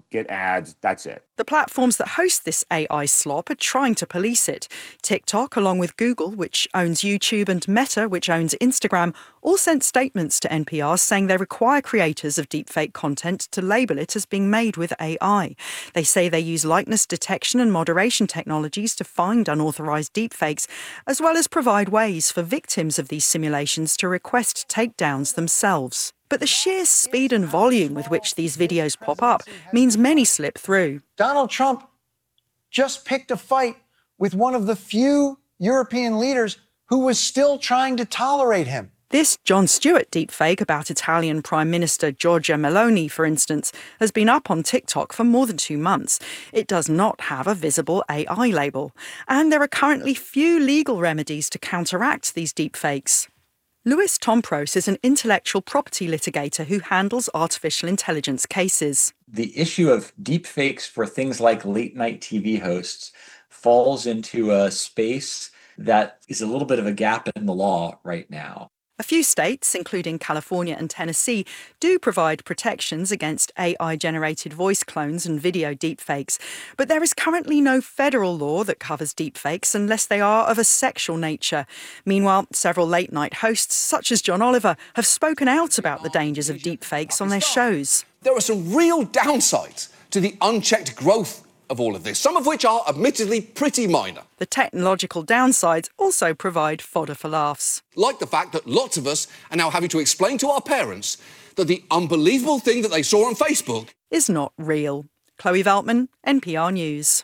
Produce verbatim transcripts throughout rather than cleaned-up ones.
get ads, that's it. The platforms that host this A I slop are trying to police it. TikTok, along with Google, which owns YouTube, and Meta, which owns Instagram, all sent statements to N P R saying they require creators of deepfake content to label it as being made with A I. They say they use likeness detection and moderation technologies to find unauthorized deepfakes, as well as provide ways for victims of these simulations to request takedowns themselves. But the sheer speed and volume with which these videos pop up means many slip through. Donald Trump just picked a fight with one of the few European leaders who was still trying to tolerate him. This Jon Stewart deepfake about Italian Prime Minister Giorgia Meloni, for instance, has been up on TikTok for more than two months. It does not have a visible A I label. And there are currently few legal remedies to counteract these deepfakes. Louis Tompros is an intellectual property litigator who handles artificial intelligence cases. The issue of deepfakes for things like late-night T V hosts falls into a space that is a little bit of a gap in the law right now. A few states, including California and Tennessee, do provide protections against A I-generated voice clones and video deepfakes. But there is currently no federal law that covers deepfakes unless they are of a sexual nature. Meanwhile, several late-night hosts, such as John Oliver, have spoken out about the dangers of deepfakes on their shows. There are some real downsides to the unchecked growth of all of this, some of which are admittedly pretty minor. The technological downsides also provide fodder for laughs. Like the fact that lots of us are now having to explain to our parents that the unbelievable thing that they saw on Facebook is not real. Chloe Veltman, N P R News.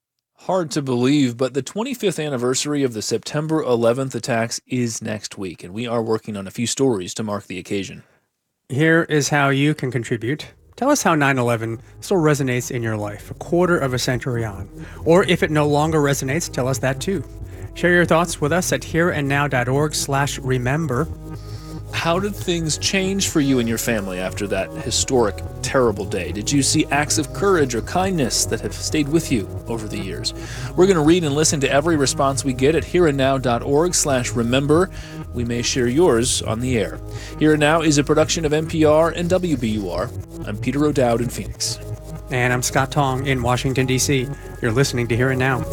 Hard to believe, but the twenty-fifth anniversary of the September eleventh attacks is next week, and we are working on a few stories to mark the occasion. Here is how you can contribute. Tell us how nine eleven still resonates in your life, a quarter of a century on. Or if it no longer resonates, tell us that too. Share your thoughts with us at hereandnow.org slash remember. How did things change for you and your family after that historic, terrible day? Did you see acts of courage or kindness that have stayed with you over the years? We're going to read and listen to every response we get at hereandnow.org slash remember. We may share yours on the air. Here and Now is a production of N P R and W B U R. I'm Peter O'Dowd in Phoenix. And I'm Scott Tong in Washington, D C You're listening to Here and Now.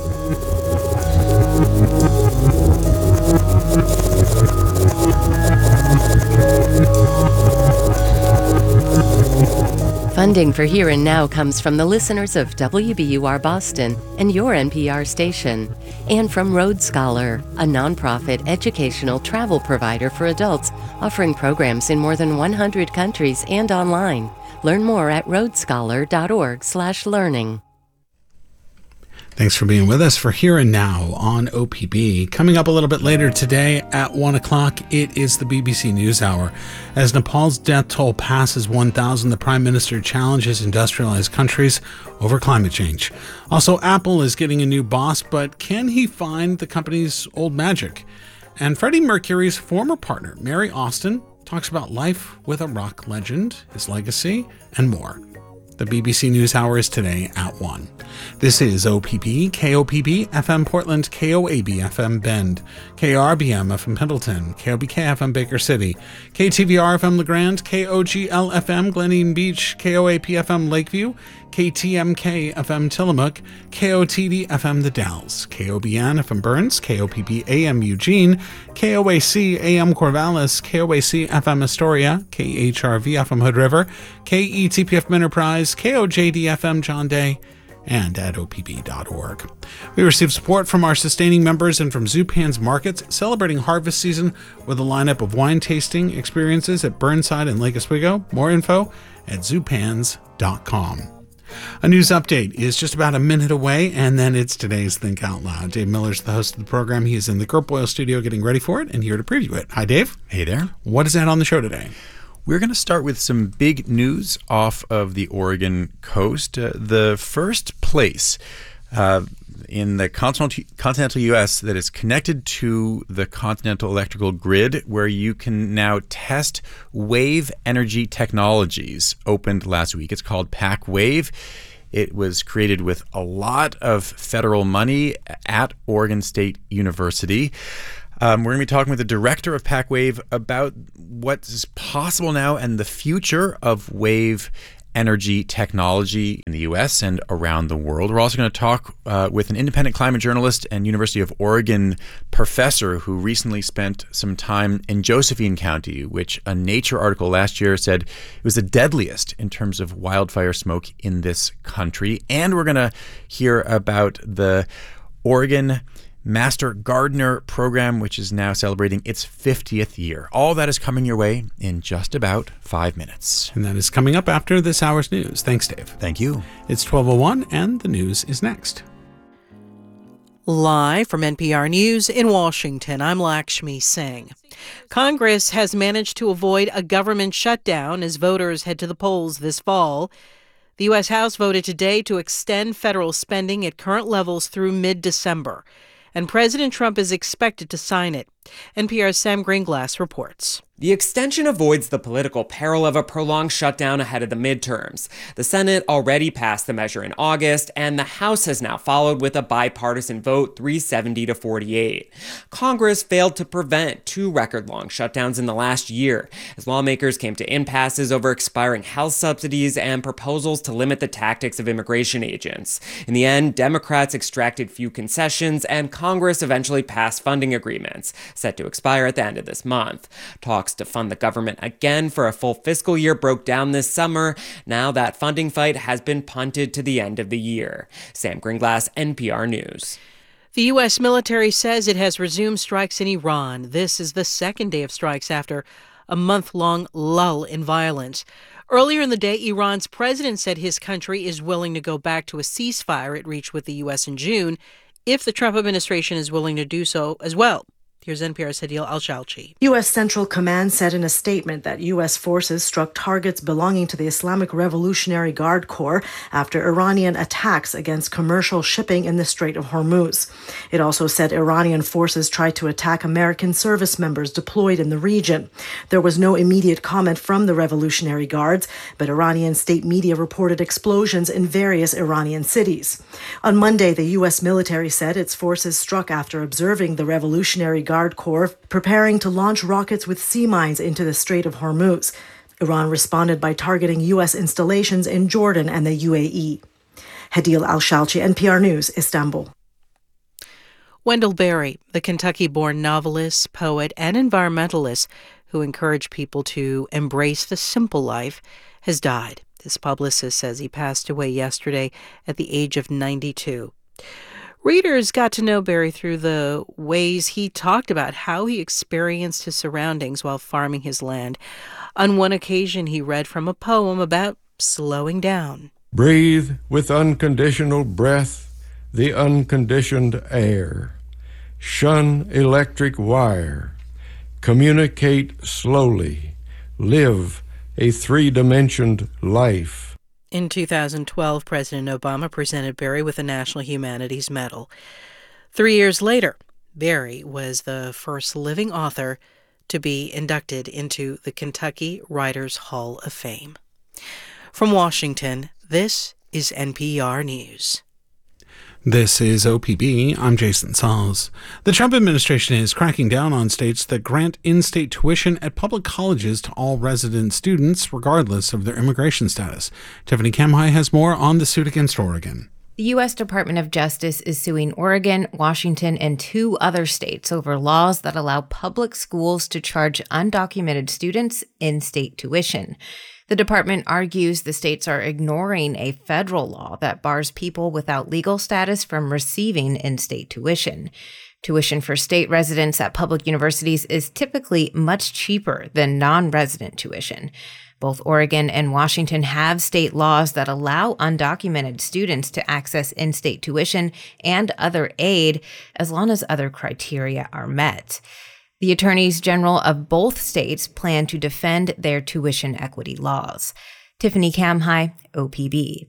Funding for Here and Now comes from the listeners of W B U R Boston and your N P R station, and from Road Scholar, a nonprofit educational travel provider for adults offering programs in more than one hundred countries and online. Learn more at roadscholar.org slash learning. Thanks for being with us for Here and Now on O P B. Coming up a little bit later today at one o'clock, it is the B B C NewsHour. As Nepal's death toll passes one thousand, the Prime Minister challenges industrialized countries over climate change. Also, Apple is getting a new boss, but can he find the company's old magic? And Freddie Mercury's former partner, Mary Austin, talks about life with a rock legend, his legacy, and more. The B B C NewsHour is today at one. This is O P B, K O P B, F M Portland, K O A B, F M Bend, K R B M, F M Pendleton, K O B K, F M Baker City, K T V R, F M LeGrand, K O G L, F M Glen Eden Beach, K O A P, F M Lakeview, K T M K, F M Tillamook, K O T D, F M The Dalles, K O B N, F M Burns, K O P B, A M Eugene, K O A C, A M Corvallis, K O A C, F M Astoria, K H R V, F M Hood River, K E T P F Enterprise, K O J D, F M John Day, and at O P B dot org. We receive support from our sustaining members and from Zupan's Markets, celebrating harvest season with a lineup of wine tasting experiences at Burnside and Lake Oswego. More info at zupans dot com. A news update is just about a minute away, and then it's today's Think Out Loud. Dave Miller's the host of the program. He is in the Gert Boyle studio getting ready for it and here to preview it. Hi, Dave. Hey there. What is that on the show today? We're going to start with some big news off of the Oregon coast. Uh, the first place uh, in the continental, continental U S that is connected to the continental electrical grid, where you can now test wave energy technologies, opened last week. It's called PacWave. It was created with a lot of federal money at Oregon State University. Um, we're going to be talking with the director of PacWave about what's possible now and the future of wave energy technology in the U S and around the world. We're also going to talk uh, with an independent climate journalist and University of Oregon professor who recently spent some time in Josephine County, which a Nature article last year said it was the deadliest in terms of wildfire smoke in this country. And we're going to hear about the Oregon Master Gardener program, which is now celebrating its fiftieth year. All that is coming your way in just about five minutes. And that is coming up after this hour's news. Thanks, Dave. Thank you. It's twelve oh one, and the news is next. Live from N P R News in Washington, I'm Lakshmi Singh. Congress has managed to avoid a government shutdown as voters head to the polls this fall. The U S House voted today to extend federal spending at current levels through mid-December, and President Trump is expected to sign it. N P R's Sam Greenglass reports. The extension avoids the political peril of a prolonged shutdown ahead of the midterms. The Senate already passed the measure in August, and the House has now followed with a bipartisan vote, three seventy to forty-eight. Congress failed to prevent two record-long shutdowns in the last year, as lawmakers came to impasses over expiring health subsidies and proposals to limit the tactics of immigration agents. In the end, Democrats extracted few concessions, and Congress eventually passed funding agreements, set to expire at the end of this month. Talk to fund the government again for a full fiscal year broke down this summer. Now that funding fight has been punted to the end of the year. Sam Greenglass, N P R News. The U S military says it has resumed strikes in Iran. This is the second day of strikes after a month-long lull in violence. Earlier in the day, Iran's president said his country is willing to go back to a ceasefire it reached with the U S in June if the Trump administration is willing to do so as well. Here's N P R's Hadil Al-Shalchi. U S Central Command said in a statement that U S forces struck targets belonging to the Islamic Revolutionary Guard Corps after Iranian attacks against commercial shipping in the Strait of Hormuz. It also said Iranian forces tried to attack American service members deployed in the region. There was no immediate comment from the Revolutionary Guards, but Iranian state media reported explosions in various Iranian cities. On Monday, the U S military said its forces struck after observing the Revolutionary Guard Guard Corps preparing to launch rockets with sea mines into the Strait of Hormuz. Iran responded by targeting U S installations in Jordan and the U A E. Hadil Al-Shalchi, N P R News, Istanbul. Wendell Berry, the Kentucky-born novelist, poet, and environmentalist who encouraged people to embrace the simple life, has died. His publicist says he passed away yesterday at the age of ninety-two. Readers got to know Berry through the ways he talked about how he experienced his surroundings while farming his land. On one occasion, he read from a poem about slowing down. Breathe with unconditional breath the unconditioned air. Shun electric wire. Communicate slowly. Live a three-dimensioned life. In two thousand twelve, President Obama presented Berry with the National Humanities Medal. Three years later, Berry was the first living author to be inducted into the Kentucky Writers Hall of Fame. From Washington, this is N P R News. This is O P B. I'm Jason Sauls. The Trump administration is cracking down on states that grant in-state tuition at public colleges to all resident students, regardless of their immigration status. Tiffany Kamhai has more on the suit against Oregon. The U S Department of Justice is suing Oregon, Washington, and two other states over laws that allow public schools to charge undocumented students in-state tuition. The department argues the states are ignoring a federal law that bars people without legal status from receiving in-state tuition. Tuition for state residents at public universities is typically much cheaper than non-resident tuition. Both Oregon and Washington have state laws that allow undocumented students to access in-state tuition and other aid as long as other criteria are met. The attorneys general of both states plan to defend their tuition equity laws. Tiffany Kamhai, O P B.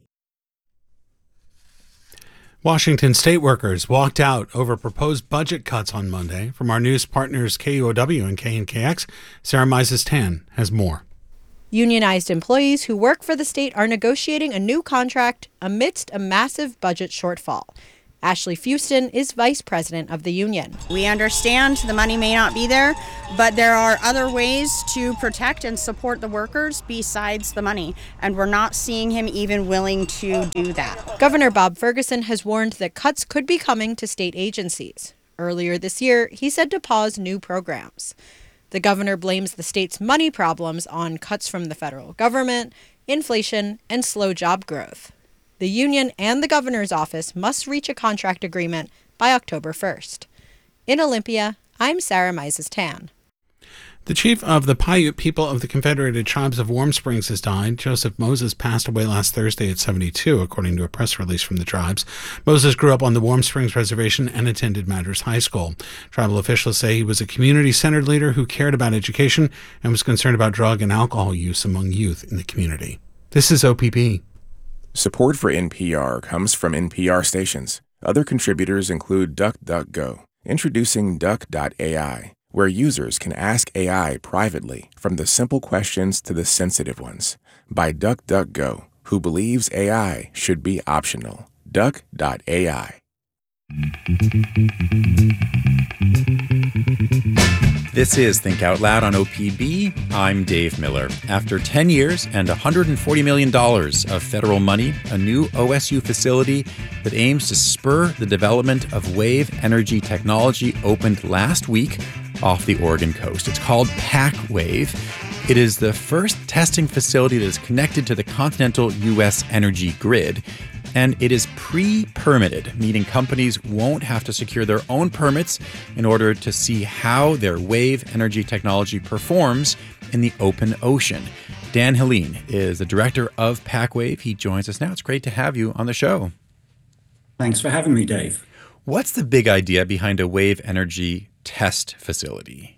Washington state workers walked out over proposed budget cuts on Monday. From our news partners K U O W and K N K X, Sarah Mises-Tan has more. Unionized employees who work for the state are negotiating a new contract amidst a massive budget shortfall. Ashley Fuston is vice president of the union. We understand the money may not be there, but there are other ways to protect and support the workers besides the money, and we're not seeing him even willing to do that. Governor Bob Ferguson has warned that cuts could be coming to state agencies. Earlier this year, he said to pause new programs. The governor blames the state's money problems on cuts from the federal government, inflation, and slow job growth. The union and the governor's office must reach a contract agreement by October first. In Olympia, I'm Sarah Mises-Tan. The chief of the Paiute people of the Confederated Tribes of Warm Springs has died. Joseph Moses passed away last Thursday at seventy-two, according to a press release from the tribes. Moses grew up on the Warm Springs Reservation and attended Madras High School. Tribal officials say he was a community-centered leader who cared about education and was concerned about drug and alcohol use among youth in the community. This is O P B. Support for N P R comes from N P R stations. Other contributors include DuckDuckGo, introducing Duck dot A I, where users can ask A I privately, from the simple questions to the sensitive ones, by DuckDuckGo, who believes A I should be optional. Duck dot A I. This is Think Out Loud on O P B. I'm Dave Miller. After ten years and one hundred forty million dollars of federal money, a new O S U facility that aims to spur the development of wave energy technology opened last week off the Oregon coast. It's called PacWave. It is the first testing facility that is connected to the continental U S energy grid. And it is pre-permitted, meaning companies won't have to secure their own permits in order to see how their wave energy technology performs in the open ocean. Dan Helene is the director of PacWave. He joins us now. It's great to have you on the show. Thanks for having me, Dave. What's the big idea behind a wave energy test facility?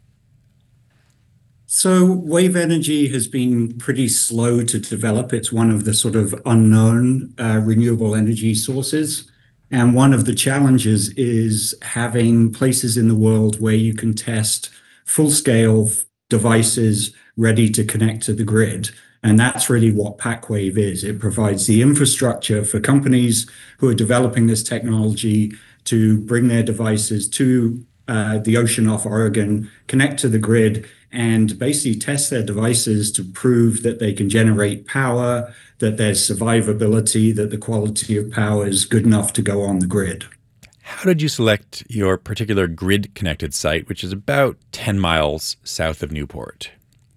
So wave energy has been pretty slow to develop. It's one of the sort of unknown uh, renewable energy sources. And one of the challenges is having places in the world where you can test full-scale devices ready to connect to the grid. And that's really what PacWave is. It provides the infrastructure for companies who are developing this technology to bring their devices to uh, the ocean off Oregon, connect to the grid, and basically test their devices to prove that they can generate power, that there's survivability, that the quality of power is good enough to go on the grid. How did you select your particular grid-connected site, which is about ten miles south of Newport?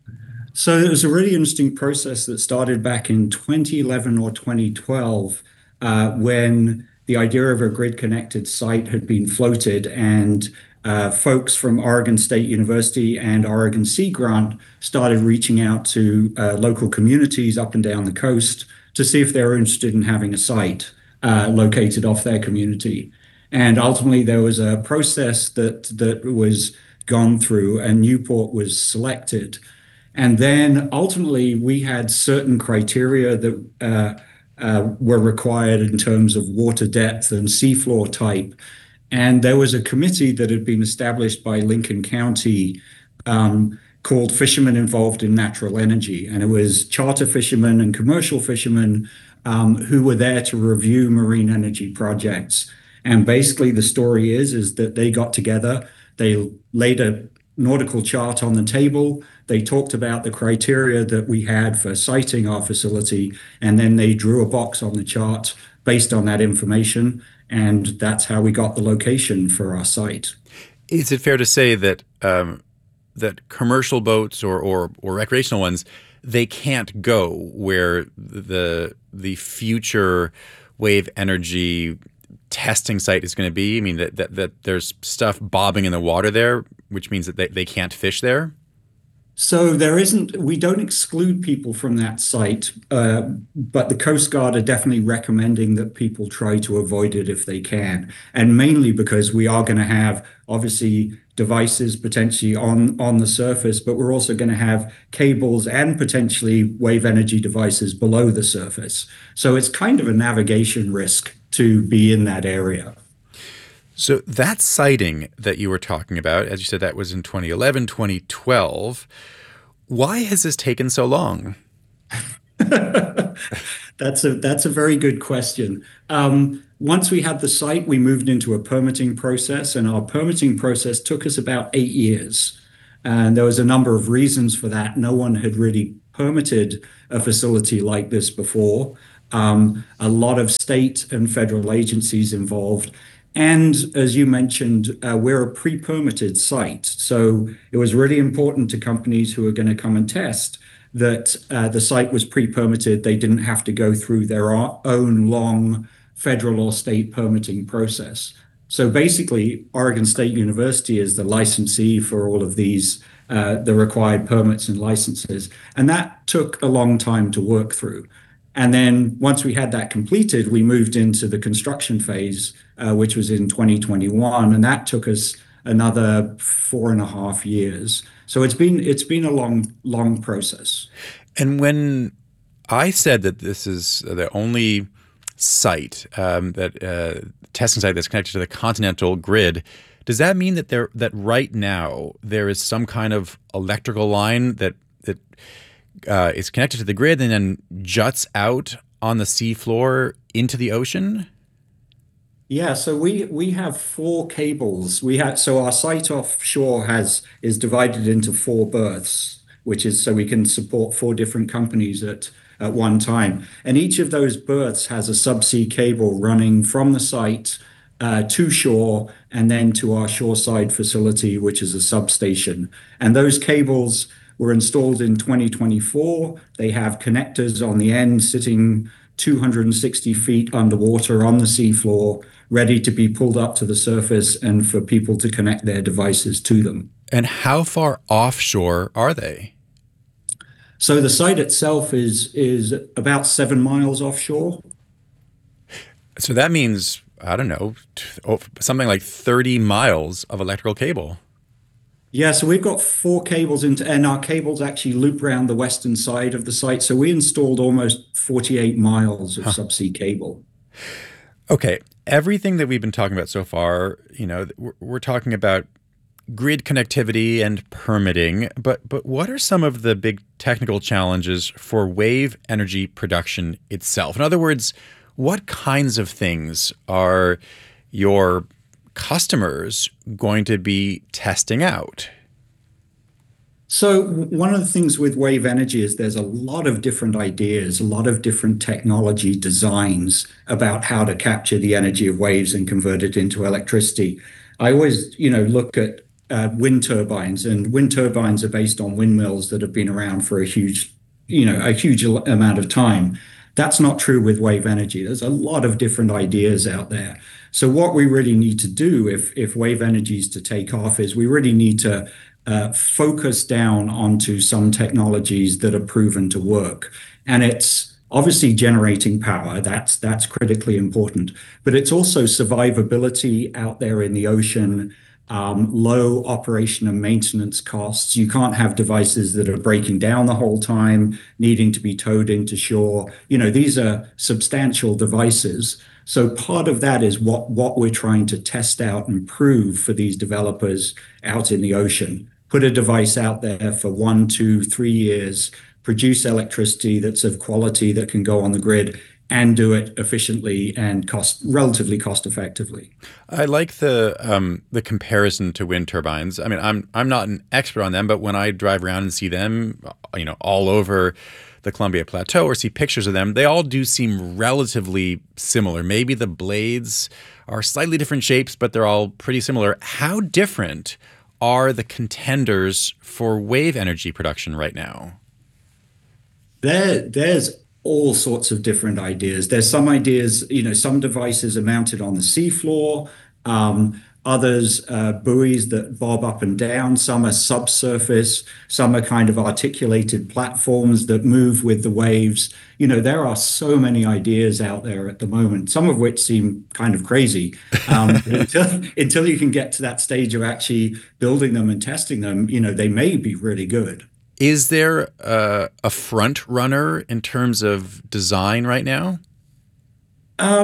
So it was a really interesting process that started back in twenty eleven or twenty twelve, uh, when the idea of a grid-connected site had been floated, and Uh, folks from Oregon State University and Oregon Sea Grant started reaching out to uh, local communities up and down the coast to see if they were interested in having a site uh, located off their community. And ultimately, there was a process that that was gone through, and Newport was selected. And then ultimately, we had certain criteria that uh, uh, were required in terms of water depth and seafloor type. And there was a committee that had been established by Lincoln County um, called Fishermen Involved in Natural Energy. And it was charter fishermen and commercial fishermen um, who were there to review marine energy projects. And basically the story is, is that they got together, they laid a nautical chart on the table, they talked about the criteria that we had for siting our facility, and then they drew a box on the chart based on that information. And that's how we got the location for our site. Is it fair to say that um, that commercial boats or, or or recreational ones, they can't go where the the future wave energy testing site is going to be? I mean, that, that that there's stuff bobbing in the water there, which means that they, they can't fish there? So there isn't, we don't exclude people from that site, uh, but the Coast Guard are definitely recommending that people try to avoid it if they can. And mainly because we are going to have, obviously, devices potentially on, on the surface, but we're also going to have cables and potentially wave energy devices below the surface. So it's kind of a navigation risk to be in that area. So that sighting that you were talking about, as you said, that was in twenty eleven, twenty twelve. Why has this taken so long? That's a that's a very good question. Um, once we had the site, we moved into a permitting process, and our permitting process took us about eight years. And there was a number of reasons for that. No one had really permitted a facility like this before. Um, a lot of state and federal agencies involved. And as you mentioned, uh, we're a pre-permitted site. So it was really important to companies who are going to come and test that uh, the site was pre-permitted. They didn't have to go through their own long federal or state permitting process. So basically, Oregon State University is the licensee for all of these, uh, the required permits and licenses. And that took a long time to work through. And then once we had that completed, we moved into the construction phase, uh, which was in twenty twenty-one. And that took us another four and a half years. So it's been it's been a long, long process. And when I said that this is the only site, um, that uh, testing site that's connected to the continental grid, does that mean that there that right now there is some kind of electrical line that that uh, is connected to the grid and then juts out on the seafloor into the ocean? Yeah, so we we have four cables. We have so our site offshore has is divided into four berths, which is so we can support four different companies at at one time. And each of those berths has a subsea cable running from the site uh, to shore and then to our shoreside facility, which is a substation. And those cables were installed in twenty twenty-four. They have connectors on the end sitting two hundred sixty feet underwater on the seafloor, ready to be pulled up to the surface and for people to connect their devices to them. And how far offshore are they? So the site itself is is about seven miles offshore. So that means, I don't know, something like thirty miles of electrical cable. Yeah, so we've got four cables into, and our cables actually loop around the western side of the site. So we installed almost forty-eight miles of huh. subsea cable. Okay, everything that we've been talking about so far, you know, we're, we're talking about grid connectivity and permitting, but but what are some of the big technical challenges for wave energy production itself? In other words, what kinds of things are your customers going to be testing out? So one of the things with wave energy is there's a lot of different ideas, a lot of different technology designs about how to capture the energy of waves and convert it into electricity. I always, you know, look at uh, wind turbines, and wind turbines are based on windmills that have been around for a huge, you know, a huge amount of time. That's not true with wave energy. There's a lot of different ideas out there. So what we really need to do if, if wave energy is to take off is we really need to uh, focus down onto some technologies that are proven to work. And it's obviously generating power. That's, that's critically important. But it's also survivability out there in the ocean, um, low operation and maintenance costs. You can't have devices that are breaking down the whole time, needing to be towed into shore. You know, these are substantial devices. So part of that is what, what we're trying to test out and prove for these developers out in the ocean. Put a device out there for one, two, three years, produce electricity that's of quality that can go on the grid, and do it efficiently and cost relatively cost effectively. I like the um, the comparison to wind turbines. I mean, I'm I'm not an expert on them, but when I drive around and see them, you know, all over the Columbia Plateau or see pictures of them, they all do seem relatively similar. Maybe the blades are slightly different shapes, but they're all pretty similar. How different are the contenders for wave energy production right now? There, there's all sorts of different ideas. There's some ideas, you know, some devices are mounted on the seafloor, um, others uh, buoys that bob up and down, some are subsurface, some are kind of articulated platforms that move with the waves. You know, there are so many ideas out there at the moment, some of which seem kind of crazy. Um, until, until you can get to that stage of actually building them and testing them, you know, they may be really good. Is there a, a front runner in terms of design right now? Um,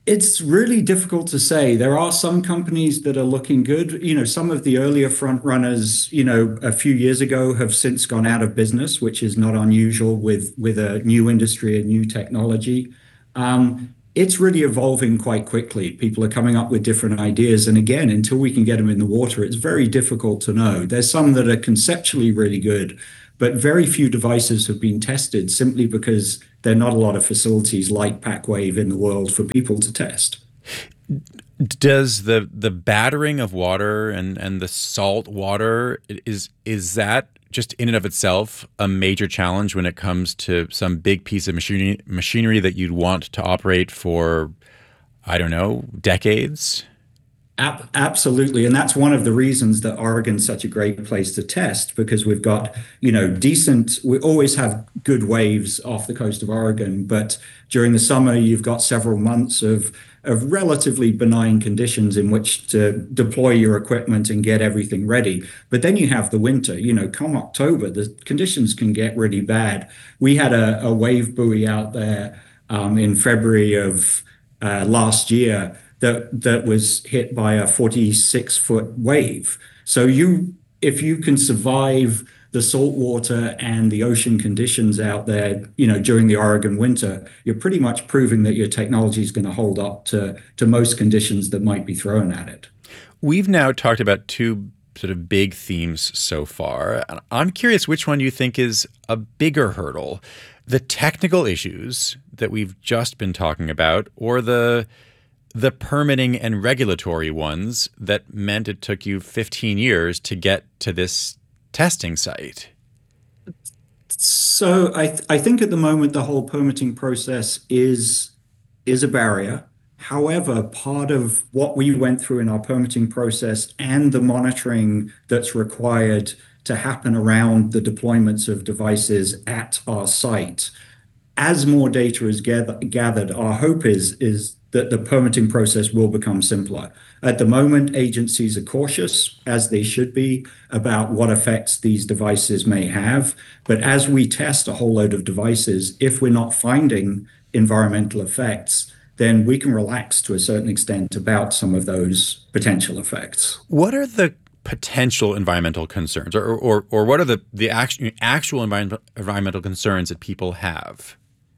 It's really difficult to say. There are some companies that are looking good. You know, some of the earlier front runners, you know, a few years ago have since gone out of business, which is not unusual with with a new industry, a new technology. Um, it's really evolving quite quickly. People are coming up with different ideas. And again, until we can get them in the water, it's very difficult to know. There's some that are conceptually really good, but very few devices have been tested simply because there are not a lot of facilities like PacWave in the world for people to test. Does the the battering of water and, and the salt water, is is that just in and of itself a major challenge when it comes to some big piece of machinery machinery that you'd want to operate for, I don't know, decades? Ab- absolutely. And that's one of the reasons that Oregon's such a great place to test, because we've got, you know, decent, we always have good waves off the coast of Oregon, but during the summer, you've got several months of, of relatively benign conditions in which to deploy your equipment and get everything ready. But then you have the winter, you know, come October, the conditions can get really bad. We had a, a wave buoy out there um, in February of uh, last year that that was hit by a forty-six foot wave. So you, if you can survive the salt water and the ocean conditions out there, you know, during the Oregon winter, you're pretty much proving that your technology is going to hold up to to most conditions that might be thrown at it. We've now talked about two sort of big themes so far. I'm curious which one you think is a bigger hurdle, the technical issues that we've just been talking about, or the the permitting and regulatory ones that meant it took you fifteen years to get to this testing site? So I th- I think at the moment the whole permitting process is is a barrier. However, part of what we went through in our permitting process and the monitoring that's required to happen around the deployments of devices at our site, as more data is gather- gathered, our hope is is that the permitting process will become simpler. At the moment, agencies are cautious, as they should be, about what effects these devices may have. But as we test a whole load of devices, if we're not finding environmental effects, then we can relax to a certain extent about some of those potential effects. What are the potential environmental concerns, or or, or what are the, the actual, actual environment, environmental concerns that people have?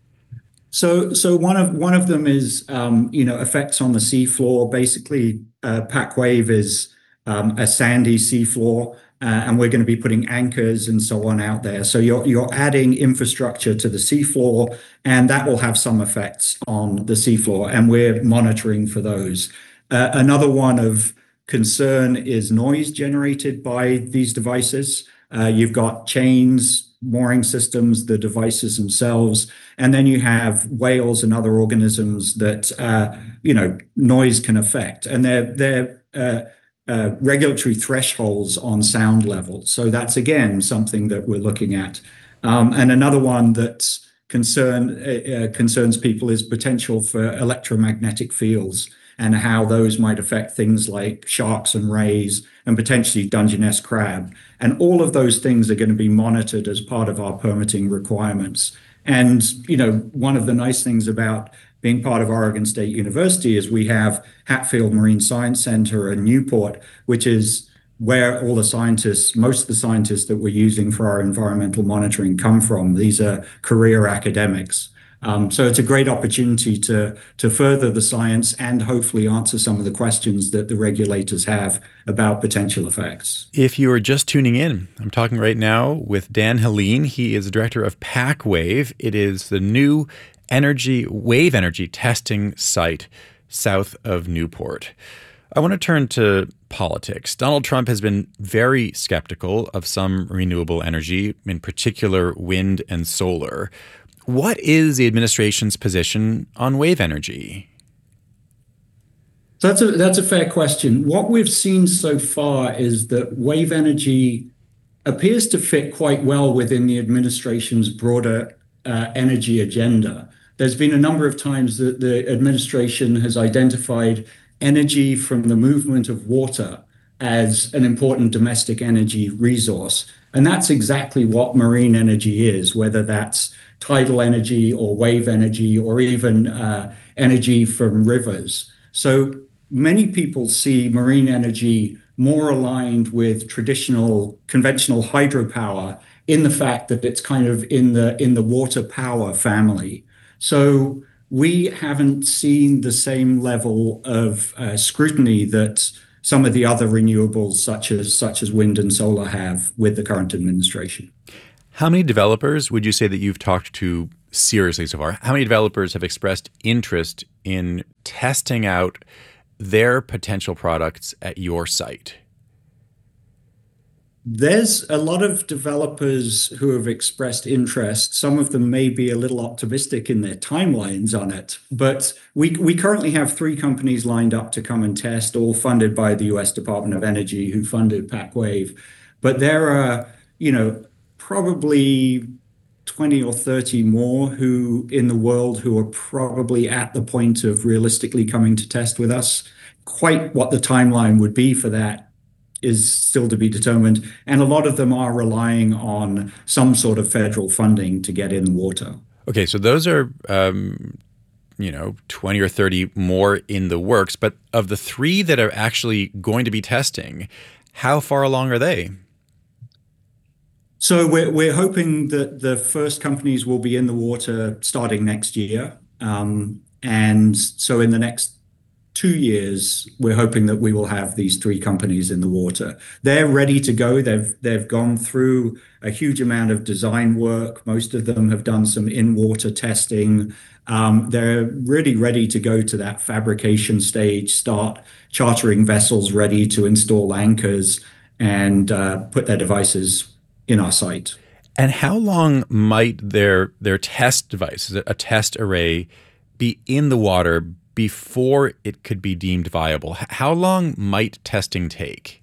So, so one of one of them is, um, you know, effects on the seafloor. Basically, uh, PacWave is um, a sandy seafloor, uh, and we're going to be putting anchors and so on out there. So you're you're adding infrastructure to the seafloor, and that will have some effects on the seafloor, and we're monitoring for those. Uh, another one of concern is noise generated by these devices. Uh, you've got chains, mooring systems, the devices themselves, and then you have whales and other organisms that uh, you know noise can affect, and they're they're uh, uh, regulatory thresholds on sound levels. So that's again something that we're looking at, um, and another one that's concern uh, concerns people is potential for electromagnetic fields and how those might affect things like sharks and rays and potentially Dungeness crab. And all of those things are going to be monitored as part of our permitting requirements. And, you know, one of the nice things about being part of Oregon State University is we have Hatfield Marine Science Center in Newport, which is where all the scientists, most of the scientists that we're using for our environmental monitoring come from. These are career academics. Um, so it's a great opportunity to to further the science and hopefully answer some of the questions that the regulators have about potential effects. If you are just tuning in, I'm talking right now with Dan Helene. He is the director of PacWave. It is the new energy wave energy testing site south of Newport. I want to turn to politics. Donald Trump has been very skeptical of some renewable energy, in particular wind and solar. What is the administration's position on wave energy? That's a that's a fair question. What we've seen so far is that wave energy appears to fit quite well within the administration's broader uh, energy agenda. There's been a number of times that the administration has identified energy from the movement of water as an important domestic energy resource. And that's exactly what marine energy is, whether that's tidal energy or wave energy or even uh, energy from rivers. So many people see marine energy more aligned with traditional conventional hydropower in the fact that it's kind of in the in the water power family. So we haven't seen the same level of uh, scrutiny that some of the other renewables, such as such as wind and solar, have with the current administration. How many developers would you say that you've talked to seriously so far? How many developers have expressed interest in testing out their potential products at your site? There's a lot of developers who have expressed interest. Some of them may be a little optimistic in their timelines on it, but we we currently have three companies lined up to come and test, all funded by the U S Department of Energy, who funded PacWave. But there are, you know, probably twenty or thirty more who in the world who are probably at the point of realistically coming to test with us. Quite what the timeline would be for that is still to be determined. And a lot of them are relying on some sort of federal funding to get in the water. Okay, so those are, um, you know, twenty or thirty more in the works. But of the three that are actually going to be testing, how far along are they? So we're, we're hoping that the first companies will be in the water starting next year. Um, and so in the next two years, we're hoping that we will have these three companies in the water. They're ready to go. They've they've gone through a huge amount of design work. Most of them have done some in-water testing. Um, they're really ready to go to that fabrication stage, start chartering vessels ready to install anchors and uh, put their devices in our site. And how long might their their test devices, a test array, be in the water before it could be deemed viable? How long might testing take?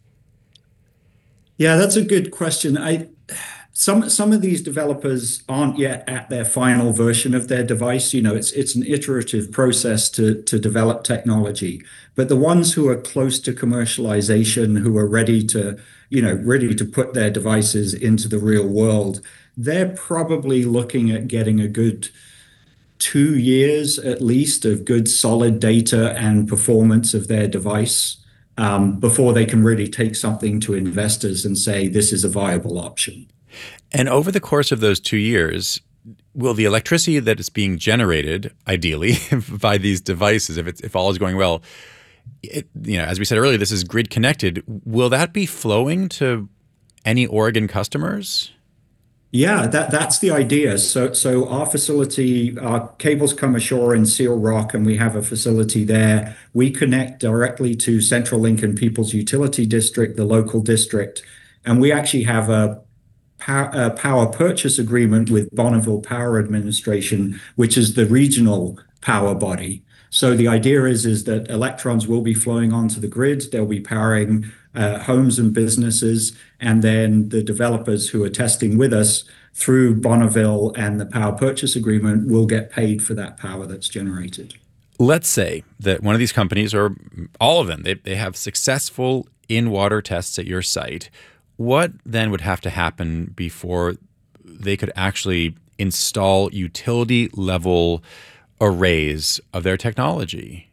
Yeah, that's a good question. I some some of these developers aren't yet at their final version of their device. You know, it's it's an iterative process to to develop technology. But the ones who are close to commercialization, who are ready to, you know, ready to put their devices into the real world, they're probably looking at getting a good two years at least of good solid data and performance of their device um, before they can really take something to investors and say this is a viable option. And over the course of those two years, will the electricity that is being generated, ideally, by these devices, if it's, if all is going well, it, you know, as we said earlier, this is grid connected. Will that be flowing to any Oregon customers? Yeah, that that's the idea. So so our facility, our cables come ashore in Seal Rock, and we have a facility there. We connect directly to Central Lincoln People's Utility District, the local district, and we actually have a power, a power purchase agreement with Bonneville Power Administration, which is the regional power body. So the idea is, is that electrons will be flowing onto the grid. They'll be powering uh, homes and businesses. And then the developers who are testing with us through Bonneville and the power purchase agreement will get paid for that power that's generated. Let's say that one of these companies, or all of them, they, they have successful in-water tests at your site. What then would have to happen before they could actually install utility-level arrays of their technology?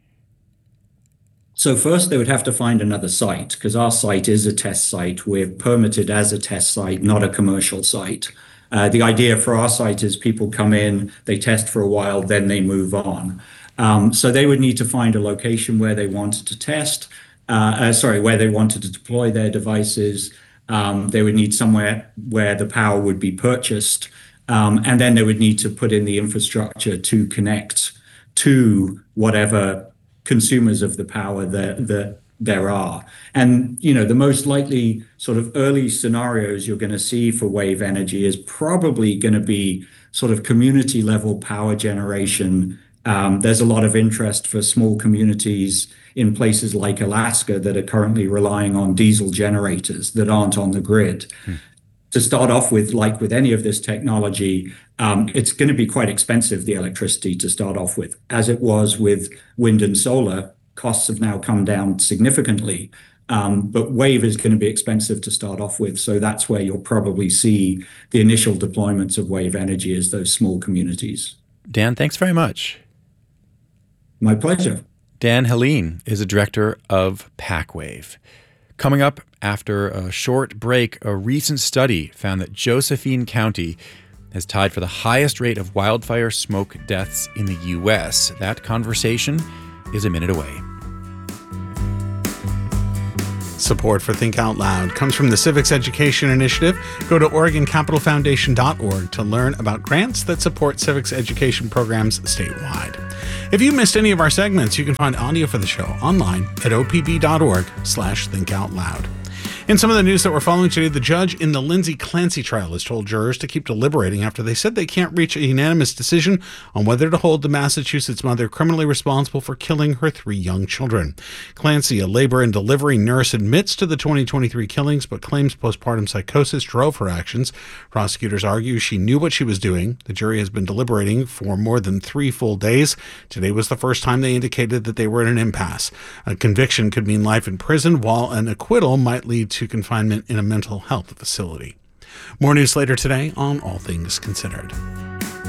So first they would have to find another site, because our site is a test site. We're permitted as a test site, not a commercial site. Uh, the idea for our site is people come in, they test for a while, then they move on. Um, so they would need to find a location where they wanted to test, uh, uh, sorry, where they wanted to deploy their devices. Um, they would need somewhere where the power would be purchased. Um, and then they would need to put in the infrastructure to connect to whatever consumers of the power that, that there are. And, you know, the most likely sort of early scenarios you're going to see for wave energy is probably going to be sort of community level power generation. Um, there's a lot of interest for small communities in places like Alaska that are currently relying on diesel generators that aren't on the grid. Hmm. To start off with, like with any of this technology, um, it's going to be quite expensive, the electricity, to start off with. As it was with wind and solar, costs have now come down significantly. Um, but wave is going to be expensive to start off with. So that's where you'll probably see the initial deployments of wave energy, as those small communities. Dan, thanks very much. My pleasure. Dan Helene is a director of PacWave. Coming up after a short break, a recent study found that Josephine County has tied for the highest rate of wildfire smoke deaths in the U S. That conversation is a minute away. Support for Think Out Loud comes from the Civics Education Initiative. Go to Oregon Capital Foundation dot org to learn about grants that support civics education programs statewide. If you missed any of our segments, you can find audio for the show online at O P B dot org slash think out loud. In some of the news that we're following today, the judge in the Lindsay Clancy trial has told jurors to keep deliberating after they said they can't reach a unanimous decision on whether to hold the Massachusetts mother criminally responsible for killing her three young children. Clancy, a labor and delivery nurse, admits to the twenty twenty-three killings but claims postpartum psychosis drove her actions. Prosecutors argue she knew what she was doing. The jury has been deliberating for more than three full days. Today was the first time they indicated that they were at an impasse. A conviction could mean life in prison, while an acquittal might lead to confinement in a mental health facility. More news later today on All Things Considered.